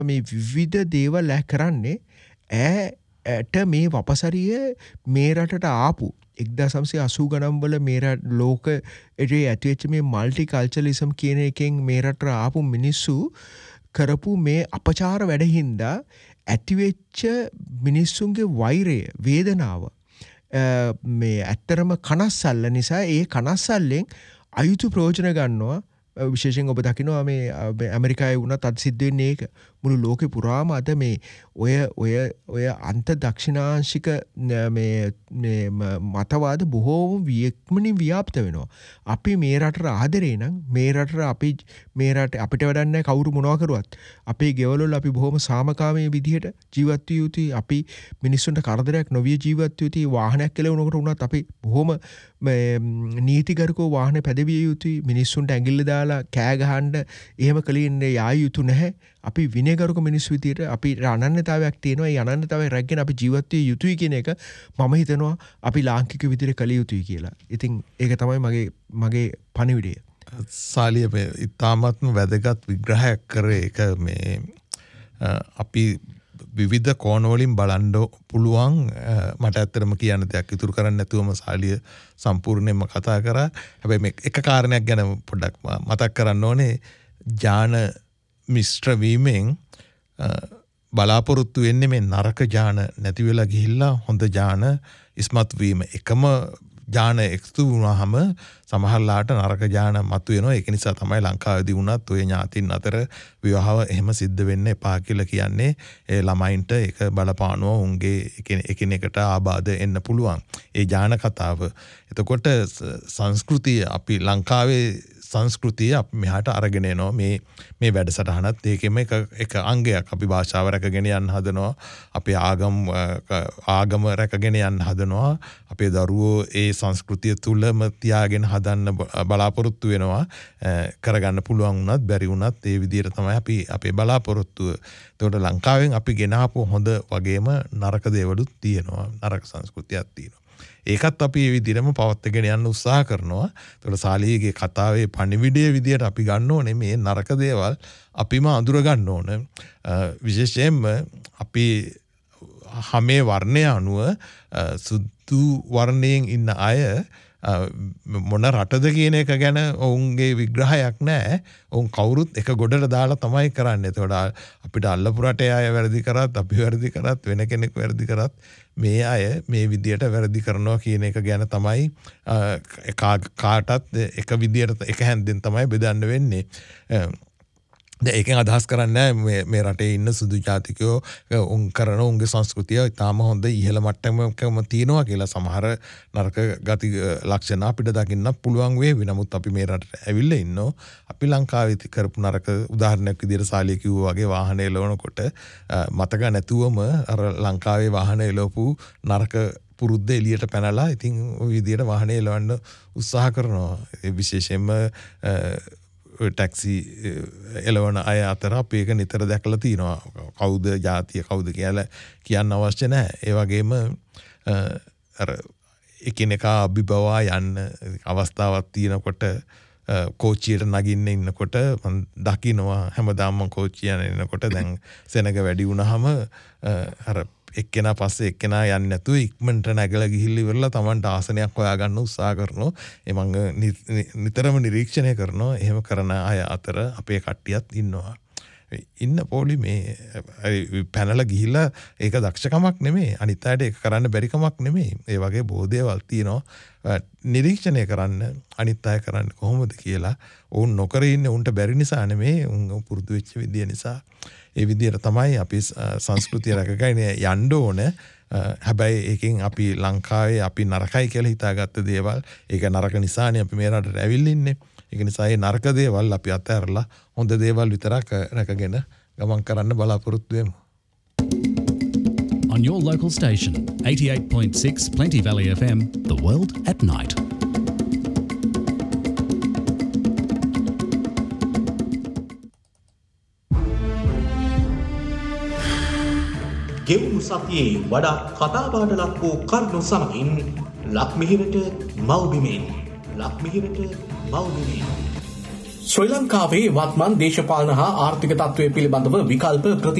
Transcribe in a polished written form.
මේ විවිධ දේවල් කරන්නේ ඇට මේ වපසරිය මේ රටට ආපු 1980 ගණන් වල මේ ලෝකයේ ඇතිවෙච්ච මේ මල්ටි කල්චරලිසම් කියන එකෙන් මේ රටට ආපු මිනිස්සු කරපු මේ අපචාර වැඩ හින්දා ඇතිවෙච්ච මිනිස්සුන්ගේ වෛරය වේදනාව මේ ඇත්තරම කනස්සල්ල නිසා ඒ කනස්සල්ලෙන් අයුතු ප්‍රයෝජන ගන්නවා විශේෂයෙන් ඔබ දකිනවා මේ ඇමරිකාවේ වුණත් අද සිද්ධ වෙන්නේ ඒක මුළු ලෝකේ පුරාම අද මේ ඔය අන්ත දක්ෂිණාංශික මේ මතවාද බොහෝම වියක්මනින් ව්‍යාප්ත වෙනවා. අපි මේ රටට ආදරේ නම් මේ රටට අපිට වැඩක් නැහැ කවුරු මොනවා කරුවත් අපේ ගෙවල් වල අපි බොහොම සාමකාමී විදිහට ජීවත් විය යුතුයි. අපි මිනිස්සුන්ට කරදරයක් නොවිය ජීවත් විය යුතුයි. වාහනයක් කෙලවනකොට වුණත් අපි බොහොම නීතිගරුකව වාහන පැදවිය යුතුයි. මිනිස්සුන්ට ඇඟිල්ල දාලා කෑ ගහන්න එහෙම කලින්නේ යා යුතු නැහැ. අපි විනයගරුක මිනිස්සු විදියට අපි අනන්‍යතාවයක් තියෙනවා. ඒ අනන්‍යතාවය රැකගෙන අපි ජීවත් විය යුතුයි කියන එක මම හිතනවා අපි ලාංකික විදියට කළ යුතුයි කියලා. ඉතින් ඒක තමයි මගේ පණිවිඩය. සාලිය මේ ඉතාමත්ම වැදගත් විග්‍රහයක් කරේ ඒක මේ අපි විවිධ කෝණ වලින් බලන්න පුළුවන්. මට ඇත්තටම කියන්න දෙයක් ඉතුරු කරන්න නැතුවම සාලිය සම්පූර්ණයෙන්ම කතා කරා. හැබැයි මේ එක කාරණයක් ගැන පොඩ්ඩක් මතක් කරන්න ඕනේ. ඥාන මිශ්‍ර වීමෙන් බලාපොරොත්තු වෙන්නේ මේ නරක ඥාන නැති වෙලා ගිහිල්ලා හොඳ ඥාන ඉස්මතු වීම. එකම ඥාන එකතු වුණාම සමහරලාට නරක ඥාන මතුවෙනවා. ඒක නිසා තමයි ලංකාවේදී වුණත් ඔය ඥාතින් අතර විවාහව එහෙම සිද්ධ වෙන්න එපා කියලා කියන්නේ. ඒ ළමයින්ට ඒක බලපානවා උන්ගේ එකිනෙකට ආබාධ එන්න පුළුවන්. ඒ ඥාන කතාව. එතකොට සංස්කෘතිය අපි ලංකාවේ සංස්කෘතිය අපි මෙහාට අරගෙන එනවා මේ වැඩසටහනත් ඒකෙම එක අංගයක්. අපි භාෂාව රැකගෙන යන්න හදනවා. අපේ ආගම රැකගෙන යන්න හදනවා. අපේ දරුවෝ ඒ සංස්කෘතිය තුලම තියාගෙන හදන්න බලාපොරොත්තු වෙනවා. කරගන්න පුළුවන් වුණත් බැරි වුණත් ඒ විදිහට තමයි අපි අපේ බලාපොරොත්තුව. ඒකට ලංකාවෙන් අපි ගෙනාපු හොඳ වගේම නරක දේවලුත් තියෙනවා. නරක සංස්කෘතියක් තියෙනවා. ඒකත් අපි මේ විදිහටම පවත්වාගෙන යන්න උත්සාහ කරනවා. ඒතකොට සාලියගේ කතාවේ පණිවිඩය විදිහට අපි ගන්න ඕනේ මේ නරක දේවල් අපිම අඳුර ගන්න ඕන. විශේෂයෙන්ම අපි හැමේ වර්ණය අනුව සුදු වර්ණයෙන් ඉන්න අය මොන රටද කියන එක ගැන ඔවුන්ගේ විග්‍රහයක් නැහැ. ඔවුන් කවුරුත් එක ගොඩට දාලා තමයි කරන්නේ. ඒතකොට අපිට අල්ලපු රටේ අය වැරදි කරත් අපි වැරදි කරත් වෙන කෙනෙක් වැරදි කරත් මේ අය මේ විදියට වැරදි කරනවා කියන එක ගැන තමයි කාටත් එක විදියට එක හැන්දෙන් තමයි බෙදන්න වෙන්නේ. ඒකෙන් අදහස් කරන්නේ මේ රටේ ඉන්න සුදු ජාතිකයෝ උන් කරන උන්ගේ සංස්කෘතිය ඉතාම හොඳ ඉහළ මට්ටමකම තියෙනවා කියලා. සමහර නරක ගති ලක්ෂණ අපිට දකින්න පුළුවන් වේවි. නමුත් අපි මේ රටට ඇවිල්ලා ඉන්නෝ අපි ලංකාවේ කරපු නරක උදාහරණයක් විදිහට සාලිය කිව්වා වගේ වාහනේ එලවනකොට මතක නැතුවම අර ලංකාවේ වාහනේ එලවපු නරක පුරුද්ද එළියට පැනලා ඉතින් ওই විදිහට වාහනේ එලවන්න උත්සාහ කරනවා. විශේෂයෙන්ම ටැක්සි එලවන අය අතර අපි ඒක නිතර දැකලා තියෙනවා. කවුද ජාතිය කවුද කියලා කියන්න අවශ්‍ය නැහැ. ඒ වගේම අර එකිනෙකා අභිබවා යන්න අවස්ථාවක් තියෙනකොට කෝච්චියට නගින්න ඉන්නකොට මම දකිනවා හැමදාම මම කෝච්චිය යනකොට දැන් සෙනග වැඩි වුණාම අර එක්කෙනා පස්සේ එක්කෙනා යන්නේ නැතුව ඉක්මනට නැගලා ගිහිල්ලා ඉවරලා Tamanට ආසනයක් හොයාගන්න උත්සාහ කරනවා. ඒ මම නිතරම නිරීක්ෂණය කරනවා. එහෙම කරන අය අතර අපේ කට්ටියත් ඉන්නවා. ඉන්න පොලි මේ පැනලා ගිහිල්ලා ඒක දක්ෂකමක් නෙමෙයි. අනිත් අයට ඒක කරන්න බැරි කමක් නෙමෙයි. ඒ වගේ බොහෝ දේවල් තියෙනවා. නිරීක්ෂණය කරන්න අනිත් අය කරන්නේ කොහොමද කියලා. උන් නොකර ඉන්නේ උන්ට බැරි නිසා නෙමෙයි. උන් පුරුදු වෙච්ච විදිය නිසා. ඒ විදිහට තමයි අපි සංස්කෘතිය රැකගෙන යන්න ඕන. හැබැයි ඒකෙන් අපි ලංකාවේ අපි නරකයි කියලා හිතාගත්ත දේවල් ඒක නරක නිසානේ අපි මේ රටට ඇවිල්ලා ඉන්නේ. ඒක නිසා මේ නරක දේවල් අපි අතහැරලා හොඳ දේවල් විතරක් රැකගෙන ගමන් කරන්න බලාපොරොත්තු වෙමු. On your local station 88.6 Plenty Valley FM, the world at night. ගෙවුණු සතියේ වඩා කතාබහට ලක් වූ කරුණු සමගින් ලක්මිහිරට මව්බිමෙන් ශ්‍රී ලංකාවේ වත්මන් දේශපාලන හා ආර්ථික තත්ත්වය පිළිබඳව විකල්ප